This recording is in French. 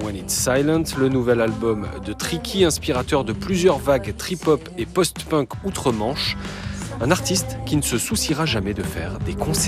When It's Silent, le nouvel album de Tricky, inspirateur de plusieurs vagues trip-hop et post-punk outre-Manche. Un artiste qui ne se souciera jamais de faire des concerts.